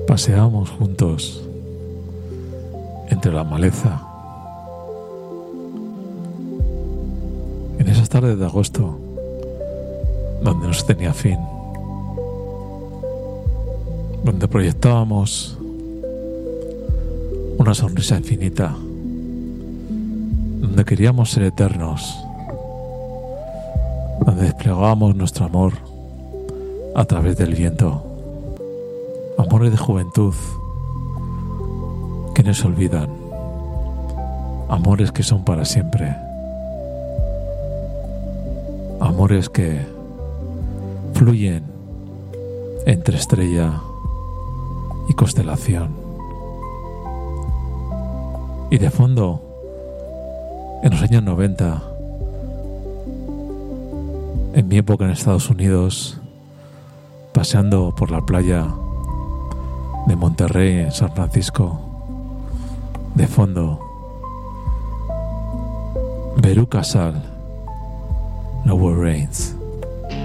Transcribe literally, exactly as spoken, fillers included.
Paseábamos juntos entre la maleza. En esas tardes de agosto, donde no se tenía fin, donde proyectábamos una sonrisa infinita, donde queríamos ser eternos, donde desplegábamos nuestro amor a través del viento. Amores de juventud que no se olvidan, amores que son para siempre, amores que fluyen entre estrella y constelación. Y de fondo, en los años noventa, en mi época en Estados Unidos, paseando por la playa de Monterrey en San Francisco, de fondo, Beru Casal, Nowhere Rains.